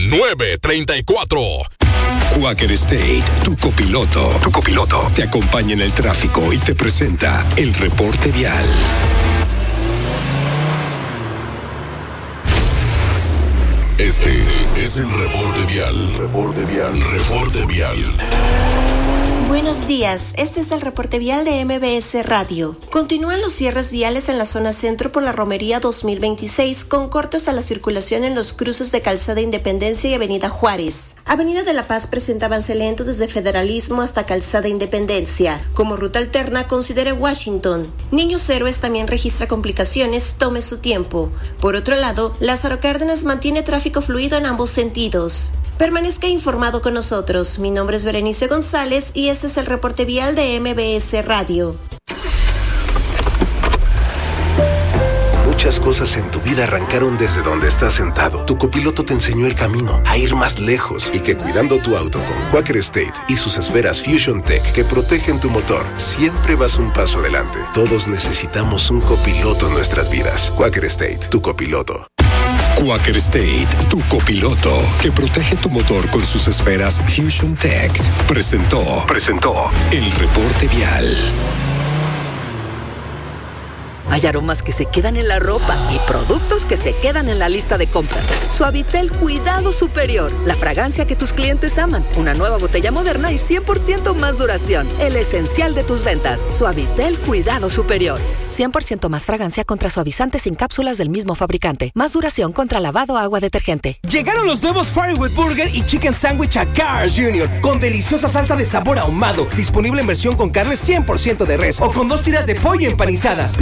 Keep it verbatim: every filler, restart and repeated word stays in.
nueve treinta y cuatro. Quaker State, tu copiloto. Tu copiloto. Te acompaña en el tráfico y te presenta el reporte vial. Este es el reporte vial. Reporte vial. Reporte vial. Buenos días, este es el reporte vial de M B S Radio. Continúan los cierres viales en la zona centro por la Romería dos mil veintiséis, con cortes a la circulación en los cruces de Calzada Independencia y Avenida Juárez. Avenida de la Paz presenta avance lento desde Federalismo hasta Calzada Independencia. Como ruta alterna, considere Washington. Niños Héroes también registra complicaciones, tome su tiempo. Por otro lado, Lázaro Cárdenas mantiene tráfico fluido en ambos sentidos. Permanezca informado con nosotros. Mi nombre es Berenice González y este es el reporte vial de M B S Radio. Muchas cosas en tu vida arrancaron desde donde estás sentado. Tu copiloto te enseñó el camino a ir más lejos y que cuidando tu auto con Quaker State y sus esferas Fusion Tech que protegen tu motor, siempre vas un paso adelante. Todos necesitamos un copiloto en nuestras vidas. Quaker State, tu copiloto. Quaker State, tu copiloto, que protege tu motor con sus esferas Fusion Tech, presentó, presentó el reporte vial. Hay aromas que se quedan en la ropa y productos que se quedan en la lista de compras. Suavitel Cuidado Superior, la fragancia que tus clientes aman. Una nueva botella moderna y cien por ciento más duración. El esencial de tus ventas. Suavitel Cuidado Superior. cien por ciento más fragancia contra suavizantes sin cápsulas del mismo fabricante. Más duración contra lavado agua detergente. Llegaron los nuevos Firewood Burger y Chicken Sandwich a Carl's junior con deliciosa salsa de sabor ahumado. Disponible en versión con carne cien por ciento de res o con dos tiras de pollo empanizadas.